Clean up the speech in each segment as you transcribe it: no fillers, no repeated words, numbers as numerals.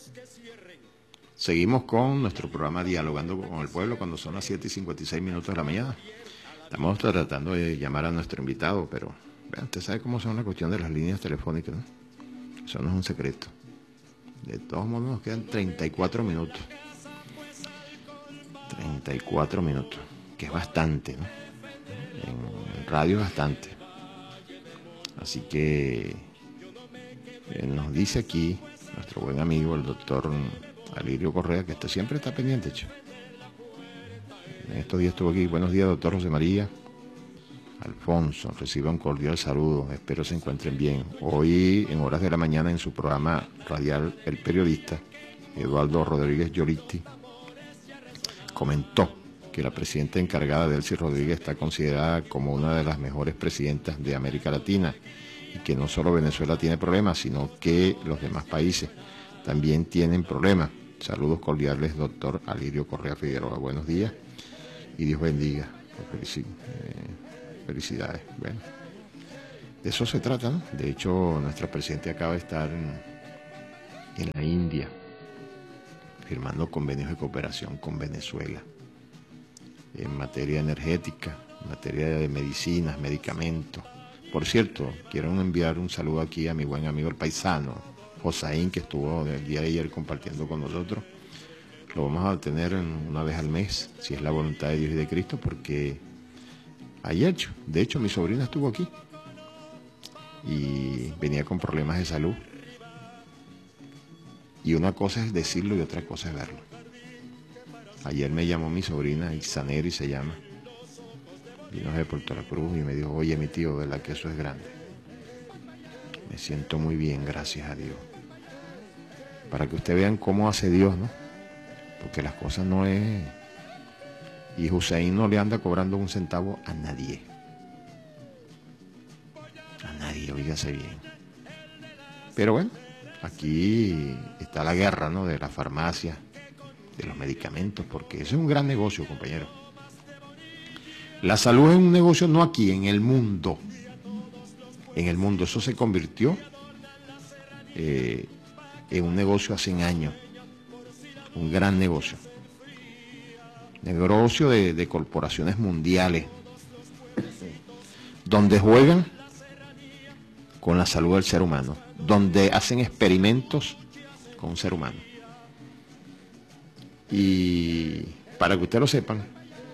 Seguimos con nuestro programa Dialogando con el Pueblo cuando son las 7:56 de la mañana. Estamos tratando de llamar a nuestro invitado, pero vean, usted sabe cómo son la cuestión de las líneas telefónicas, ¿no? Eso no es un secreto. De todos modos nos quedan 34 minutos. 34 minutos, que es bastante, ¿no? En radio es bastante. Así que nos dice aquí nuestro buen amigo, el doctor Alirio Correa, que siempre está pendiente, hecho. En estos días estuvo aquí. Buenos días, doctor José María. Alfonso, reciba un cordial saludo, espero se encuentren bien. Hoy, en horas de la mañana, en su programa radial, el periodista Eduardo Rodríguez Lloritti comentó que la presidenta encargada, Delcy Rodríguez, está considerada como una de las mejores presidentas de América Latina y que no solo Venezuela tiene problemas, sino que los demás países también tienen problemas. Saludos cordiales, doctor Alirio Correa Figueroa. Buenos días y Dios bendiga. Felicidades. Bueno, de eso se trata, ¿no? De hecho, nuestra presidenta acaba de estar en la India firmando convenios de cooperación con Venezuela en materia energética, en materia de medicinas, medicamentos. Por cierto, quiero enviar un saludo aquí a mi buen amigo el paisano Josaín, que estuvo el día de ayer compartiendo con nosotros. Lo vamos a tener una vez al mes, si es la voluntad de Dios y de Cristo, porque ayer, de hecho, mi sobrina estuvo aquí y venía con problemas de salud. Y una cosa es decirlo y otra cosa es verlo. Ayer me llamó mi sobrina, Isaneri se llama, vino de Puerto La Cruz y me dijo, oye, mi tío, ¿verdad que eso es grande? Me siento muy bien, gracias a Dios. Para que ustedes vean cómo hace Dios, ¿no? Porque las cosas no es... Y Hussein no le anda cobrando un centavo a nadie. A nadie, oígase bien. Pero bueno, aquí está la guerra, ¿no? De la farmacia, de los medicamentos, porque eso es un gran negocio, compañero. La salud es un negocio no aquí, en el mundo. En el mundo. Eso se convirtió en un negocio hace años. Un gran negocio. Negocio de corporaciones mundiales, donde juegan con la salud del ser humano, donde hacen experimentos con un ser humano. Y para que ustedes lo sepan,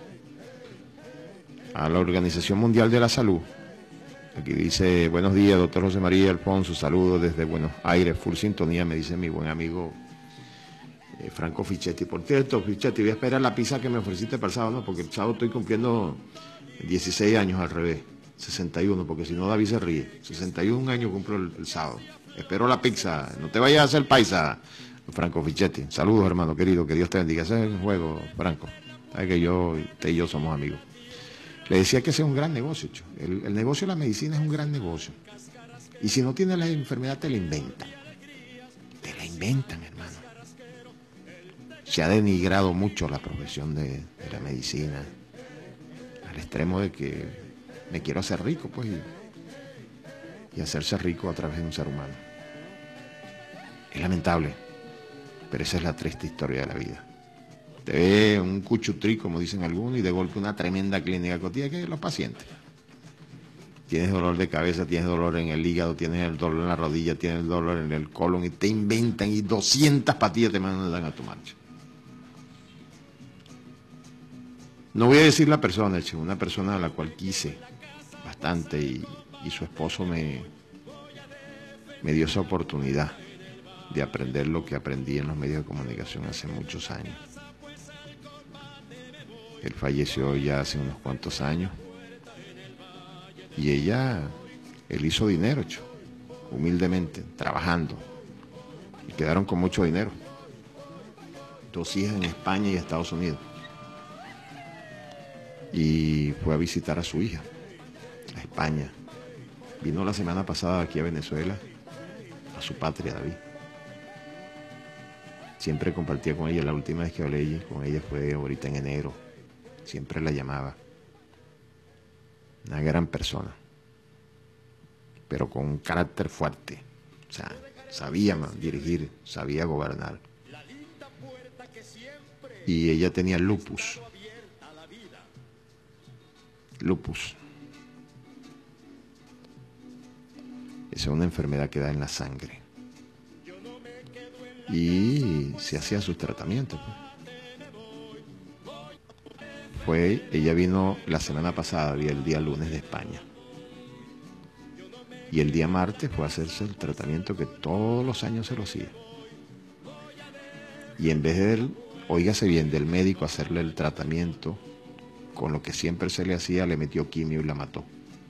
a la Organización Mundial de la Salud, aquí dice, buenos días, doctor José María Alfonso, saludos desde Buenos Aires, full sintonía, me dice mi buen amigo Franco Fichetti. Por cierto, Fichetti, voy a esperar la pizza que me ofreciste para el sábado, ¿no? Porque el sábado estoy cumpliendo 16 años al revés, 61, porque si no David se ríe. 61 años cumplo el sábado. Espero la pizza, no te vayas a hacer paisa, Franco Fichetti. Saludos, hermano querido, que Dios te bendiga. Ese es el juego, Franco. Sabes que usted y yo somos amigos. Le decía que ese es un gran negocio, chico. El negocio de la medicina es un gran negocio. Y si no tienes la enfermedad, te la inventan. Te la inventan, hermano. Se ha denigrado mucho la profesión de la medicina, al extremo de que me quiero hacer rico, pues, y hacerse rico a través de un ser humano. Es lamentable, pero esa es la triste historia de la vida. Te ve un cuchutrí, como dicen algunos, y de golpe una tremenda clínica que tiene que los pacientes. Tienes dolor de cabeza, tienes dolor en el hígado, tienes el dolor en la rodilla, tienes el dolor en el colon, y te inventan, y 200 pastillas te mandan a tu marcha. No voy a decir la persona, una persona a la cual quise bastante y su esposo me dio esa oportunidad de aprender lo que aprendí en los medios de comunicación hace muchos años. Él falleció ya hace unos cuantos años y él hizo dinero, humildemente, trabajando, y quedaron con mucho dinero. 2 hijas en España y Estados Unidos. Y fue a visitar a su hija, a España. Vino la semana pasada aquí a Venezuela, a su patria, David. Siempre compartía con ella, la última vez que hablé con ella fue ahorita en enero. Siempre la llamaba. Una gran persona, pero con un carácter fuerte. O sea, sabía dirigir, sabía gobernar. Y ella tenía lupus. Lupus. Esa es una enfermedad que da en la sangre. Y se hacía sus tratamientos. Ella vino la semana pasada, el día lunes de España. Y el día martes fue a hacerse el tratamiento que todos los años se lo hacía. Y en vez de, óigase bien, del médico hacerle el tratamiento con lo que siempre se le hacía, le metió quimio y la mató.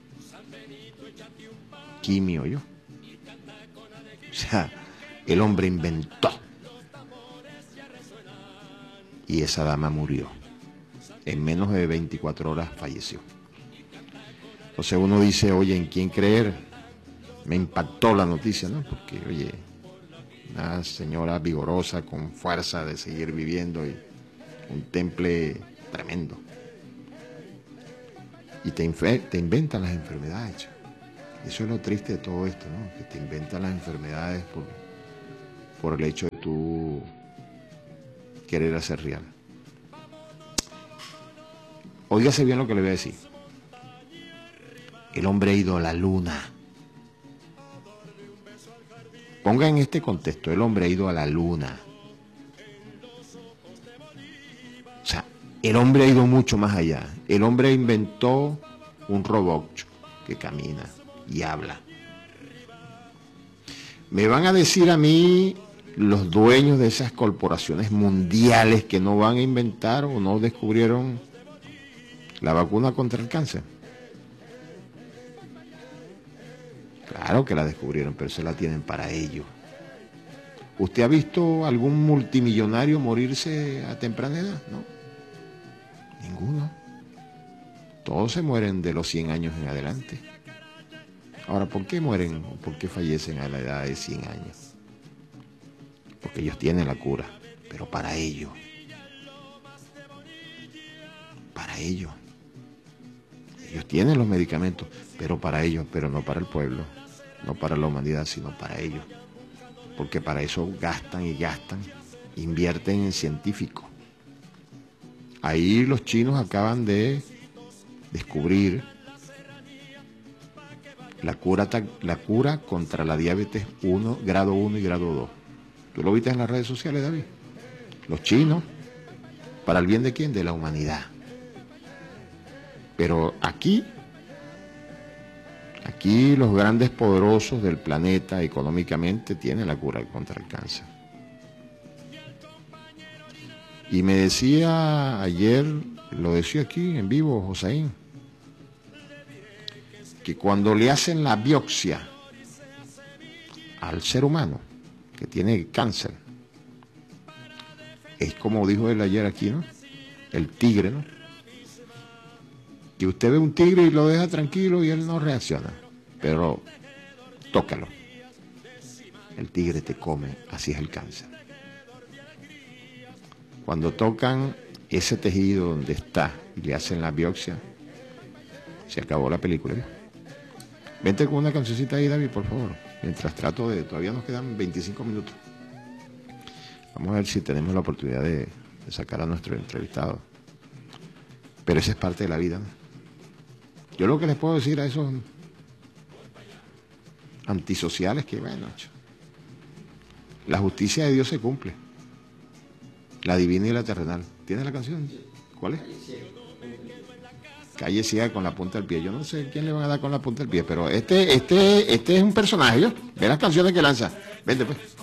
Quimio, yo. O sea, el hombre inventó. Y esa dama murió. En menos de 24 horas falleció. Entonces uno dice, oye, ¿en quién creer? Me impactó la noticia, ¿no? Porque, oye, una señora vigorosa, con fuerza de seguir viviendo, y un temple tremendo. Y te inventan las enfermedades. Eso es lo triste de todo esto, ¿no? Que te inventan las enfermedades por el hecho de tú querer hacer real. Óigase bien lo que le voy a decir. El hombre ha ido a la luna. Ponga en este contexto, el hombre ha ido a la luna. O sea, el hombre ha ido mucho más allá. El hombre inventó un robot que camina y habla. Me van a decir a mí los dueños de esas corporaciones mundiales que no van a inventar o no descubrieron la vacuna contra el cáncer. Claro que la descubrieron, pero se la tienen para ellos. ¿Usted ha visto algún multimillonario morirse a temprana edad? No. Ninguno. Todos se mueren de los 100 años en adelante. Ahora, ¿por qué mueren o por qué fallecen a la edad de 100 años? Porque ellos tienen la cura, pero para ellos. Para ellos. Ellos tienen los medicamentos, pero para ellos, pero no para el pueblo, no para la humanidad, sino para ellos. Porque para eso gastan y gastan, invierten en científicos. Ahí los chinos acaban de descubrir la cura contra la diabetes grado 1 y grado 2. ¿Tú lo viste en las redes sociales, David? Los chinos, ¿para el bien de quién? De la humanidad. Pero aquí los grandes poderosos del planeta económicamente tienen la cura contra el cáncer. Y me decía ayer, lo decía aquí en vivo, Josaín, que cuando le hacen la biopsia al ser humano que tiene cáncer, es como dijo él ayer aquí, ¿no? El tigre, ¿no? Que usted ve un tigre y lo deja tranquilo y él no reacciona, pero tócalo. El tigre te come, así es el cáncer. Cuando tocan ese tejido donde está y le hacen la biopsia, se acabó la película. Vente con una cancioncita ahí, David, por favor. Mientras trato de... Todavía nos quedan 25 minutos. Vamos a ver si tenemos la oportunidad de sacar a nuestro entrevistado. Pero esa es parte de la vida, ¿no? Yo lo que les puedo decir a esos antisociales que, bueno, la justicia de Dios se cumple. La divina y la terrenal. ¿Tienes la canción? ¿Cuál es? Calle ciega con la punta del pie. Yo no sé quién le van a dar con la punta del pie, pero este es un personaje, ¿yo? Ve las canciones que lanza. Vente, pues.